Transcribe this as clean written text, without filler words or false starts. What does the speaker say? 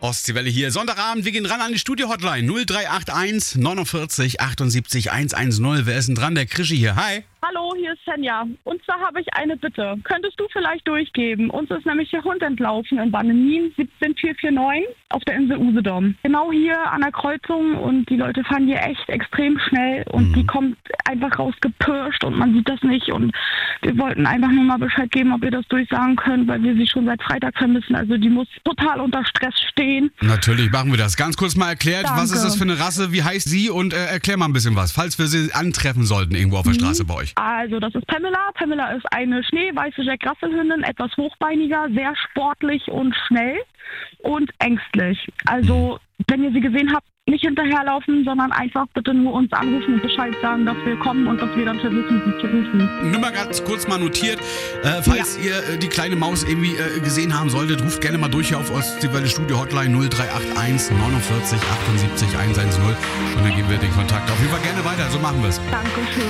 Ostseewelle hier. Sonntagabend, wir gehen ran an die Studio-Hotline 0381 49 78 110. Wer ist denn dran? Der Krischi hier. Hi. Hallo, hier ist Senja. Und zwar habe ich eine Bitte. Könntest du vielleicht durchgeben? Uns ist nämlich der Hund entlaufen in Bannemin 17449 auf der Insel Usedom. Genau hier an der Kreuzung und die Leute fahren hier echt extrem schnell und die kommt einfach rausgepirscht und man sieht das nicht und wir wollten einfach nur mal Bescheid geben, ob ihr das durchsagen könnt, weil wir sie schon seit Freitag vermissen. Also die muss total unter Stress stehen. Natürlich machen wir das. Ganz kurz mal erklärt, Danke. Was ist das für eine Rasse, wie heißt sie und erklär mal ein bisschen was, falls wir sie antreffen sollten irgendwo auf der Straße bei euch. Also das ist Pamela. Pamela ist eine schneeweiße Jack Russell-Hündin, etwas hochbeiniger, sehr sportlich und schnell und ängstlich. Also wenn ihr sie gesehen habt, nicht hinterherlaufen, sondern einfach bitte nur uns anrufen und Bescheid sagen, dass wir kommen und dass wir dann versuchen, sie zu rufen. Nur mal ganz kurz mal notiert, falls ihr die kleine Maus irgendwie gesehen haben solltet, ruft gerne mal durch hier auf Ostseewelle Studio Hotline 0381 49 78 110 und dann geben wir den Kontakt auf jeden Fall gerne weiter, so machen wir es. Dankeschön.